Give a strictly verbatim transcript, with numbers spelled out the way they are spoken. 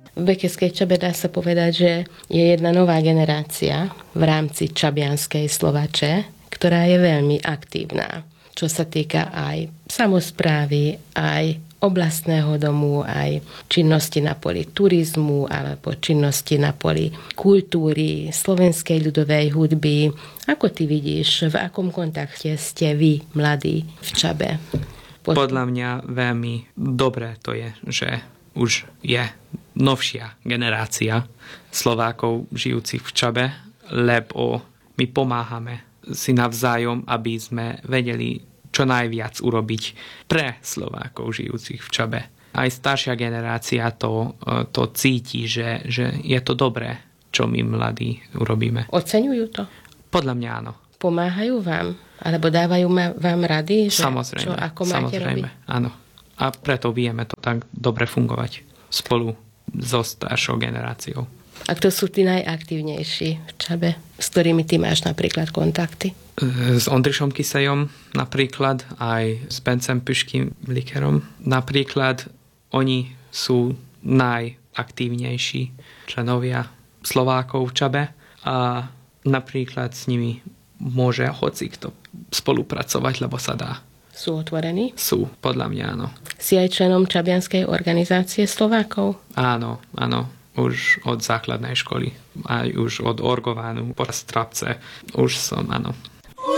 V Bekeskej Čabe dá sa povedať, že je jedna nová generácia v rámci čabianskej Slovače, ktorá je veľmi aktívna, čo sa týka aj samosprávy, aj oblastného domu, aj činnosti na poli turizmu alebo činnosti na poli kultúry, slovenskej ľudovej hudby. Ako ty vidíš, v akom kontakte ste vy, mladí, v Čabe? Pod... Podľa mňa veľmi dobré to je, že už je novšia generácia Slovákov žijúcich v Čabe, lebo my pomáhame si navzájom, aby sme vedeli čo najviac urobiť pre Slovákov žijúcich v Čabe. Aj staršia generácia to, to cíti, že, že je to dobré, čo my mladí urobíme. Oceňujú to? Podľa mňa áno. Pomáhajú vám? Alebo dávajú vám rady? Že samozrejme. Čo, ako máte samozrejme, robiť? Áno. A preto vieme to tak dobre fungovať spolu so staršou generáciou. A kto sú tí najaktívnejší v Čabe? S ktorými ty máš napríklad kontakty? S Ondrišom Kysejom napríklad, aj s Bencem Pyškým Likerom. Napríklad oni sú najaktívnejší členovia Slovákov v Čabe a napríklad s nimi môže hocikto spolupracovať, lebo sa dá. Sú otvorení? Sú, podľa mňa áno. Si aj členom Čabianskej organizácie Slovákov? Áno, áno. Už od základnej školy, aj už od orgovánu po strapce. Už som, áno,